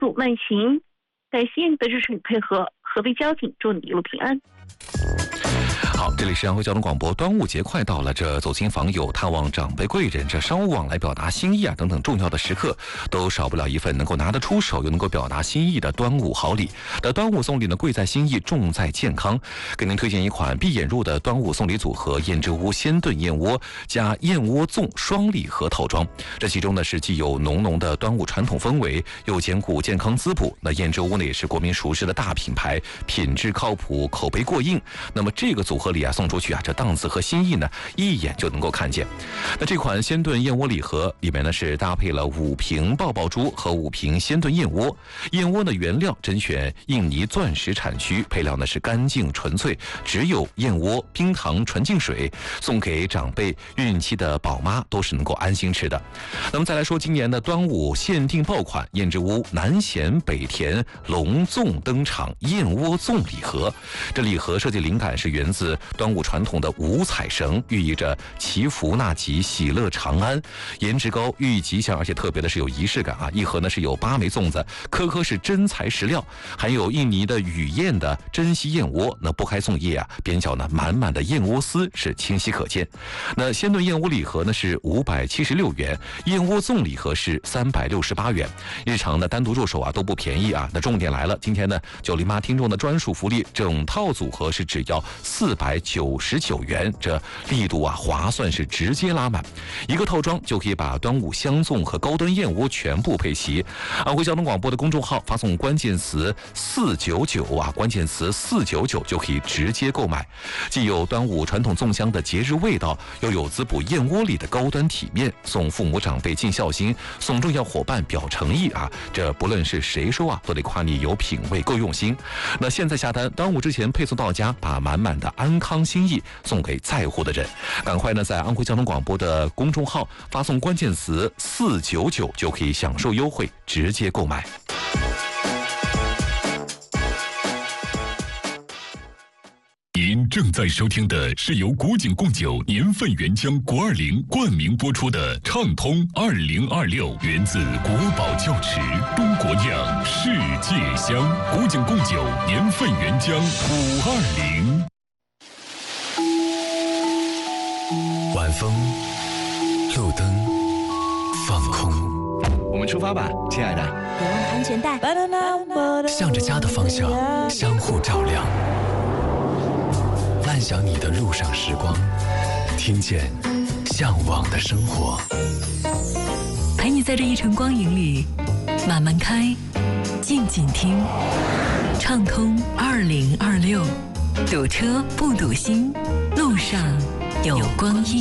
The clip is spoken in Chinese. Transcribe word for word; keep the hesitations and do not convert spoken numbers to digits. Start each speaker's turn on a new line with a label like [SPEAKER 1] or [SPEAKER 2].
[SPEAKER 1] 速慢行。感谢你的支持与配合，合肥交警祝你一路平安。
[SPEAKER 2] 好，这里是安徽交通广播。端午节快到了，这走亲访友、探望长辈贵人，这商务往来、表达心意啊等等重要的时刻，都少不了一份能够拿得出手又能够表达心意的端午好礼。的端午送礼呢，贵在心意，重在健康。给您推荐一款闭眼入的端午送礼组合：燕之屋鲜炖燕窝加燕窝粽双礼盒套装。这其中呢是既有浓浓的端午传统氛围，又兼顾健康滋补。那燕之屋呢也是国民熟知的大品牌，品质靠谱，口碑过硬。那么这个组合里啊送出去啊，这档次和心意呢一眼就能够看见。那这款鲜炖燕窝礼盒里面呢是搭配了五瓶爆爆珠和五瓶鲜炖燕窝。燕窝的原料甄选印尼钻石产区，配料呢是干净纯粹，只有燕窝、冰糖、纯净水，送给长辈、孕期的宝妈都是能够安心吃的。那么再来说今年的端午限定爆款燕之屋南咸北甜隆粽登场燕窝粽礼盒。这礼盒设计灵感是源自端午传统的五彩绳，寓意着祈福纳吉、喜乐长安。颜值高，寓意吉祥，而且特别的是有仪式感啊！一盒呢是有八枚粽子，颗颗是真材实料，含有印尼的雨燕的珍稀燕窝。那剥开粽叶啊，边角呢满满的燕窝丝是清晰可见。那鲜炖燕窝礼盒呢是五百七十六元，燕窝粽礼盒是三百六十八元。日常呢单独入手啊都不便宜啊。那重点来了，今天呢九零八听众的专属福利，整套组合是只要四百九十九元，这力度啊划算，是直接拉满。一个套装就可以把端午香粽和高端燕窝全部配齐。安徽交通广播的公众号发送关键词四九九啊，关键词四九九就可以直接购买。既有端午传统粽香的节日味道，又有滋补燕窝里的高端体面，送父母长辈尽孝心，送重要伙伴表诚意啊！这不论是谁说啊，都得夸你有品味，够用心。那现在下单，端午之前配送到家，把满满的安康心意送给在乎的人。赶快呢，在安徽交通广播的公众号发送关键词四九九，就可以享受优惠，直接购买。
[SPEAKER 3] 您正在收听的是由古井贡酒年份原浆国二零冠名播出的畅通二零二六，源自国宝窖池，中国酿，世界香。古井贡酒年份原浆五二零。
[SPEAKER 4] 晚风，路灯，放空。
[SPEAKER 5] 我们出发吧，亲爱的。
[SPEAKER 6] 别忘了安全带。
[SPEAKER 4] 向着家的方向，相互照亮。慢享你的路上时光，听见向往的生活。
[SPEAKER 7] 陪你在这一程光影里，慢慢开，静静听。畅通二零二六，堵车不堵心，路上有光阴。